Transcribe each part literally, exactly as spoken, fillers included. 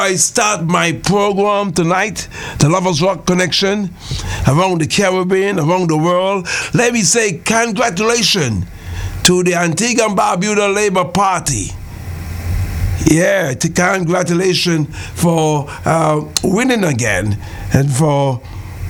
I start my program tonight, the Lovers Rock Connection, around the Caribbean, around the world. Let me say congratulations to the Antigua and Barbuda Labour Party. Yeah, to congratulations for uh, winning again and for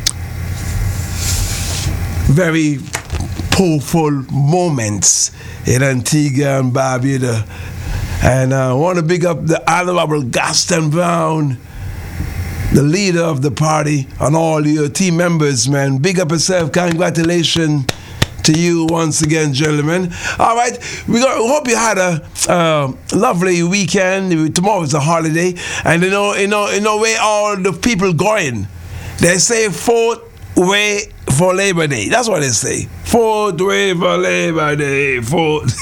very powerful moments in Antigua and Barbuda. And I want to big up the Honorable Gaston Brown, the leader of the party, and all your team members, man. Big up yourself. Congratulations to you once again, gentlemen. All right, we hope you had a uh, lovely weekend. Tomorrow is a holiday, and you know, you know, you know where all the people going. They say fourth way for Labor Day. That's what they say. Fourth way for Labor Day. Fourth.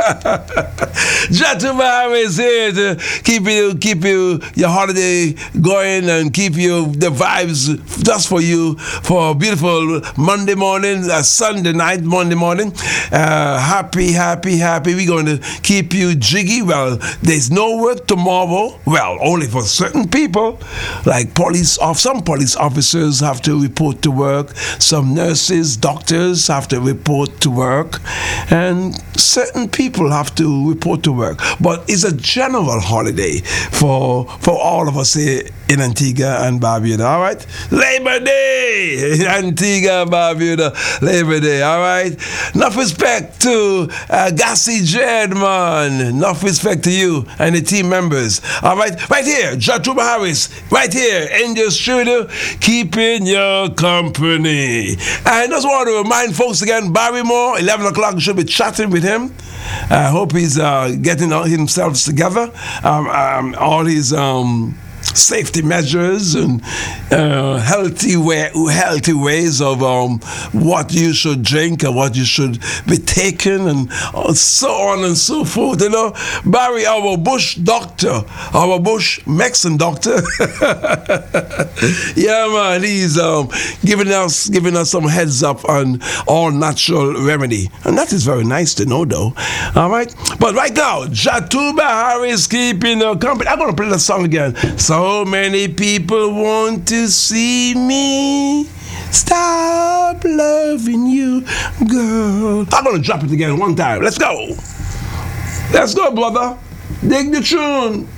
Jatuba is here to keep you, keep you your holiday going and keep you the vibes just for you for a beautiful Monday morning, a Sunday night, Monday morning. Uh, happy, happy, happy. We're going to keep you jiggy. Well, there's no work tomorrow. Well, only for certain people, like police. Of some police officers have to report to work. Some nurses, doctors have to report to work, and certain people have to report to work. But it's a general holiday for for all of us here in Antigua and Barbuda. All right, Labor Day, Antigua and Barbuda, Labor Day. All right, enough respect to uh, Gassi Jed, man. Enough respect to you and the team members. All right, right here, Jatuba Harris, right here in your studio, keeping your company. I just want to remind folks again, Barrymore, eleven o'clock, should be chatting with him. I hope he's uh, getting himself together. Um, um, all his um, safety measures and uh, healthy way, healthy ways of um, what you should drink and what you should be taking and so on and so forth. You know, Barry, our bush doctor, our bush Mexican doctor. Yeah, man, he's um, giving us giving us some heads up on all natural remedy, and that is very nice to know, though. All right, but right now, Jatuba Harris keeping the company. I'm gonna play the song again. So many people want to see me stop loving you, girl. I'm gonna drop it again one time. Let's go. Let's go, brother. Dig the tune.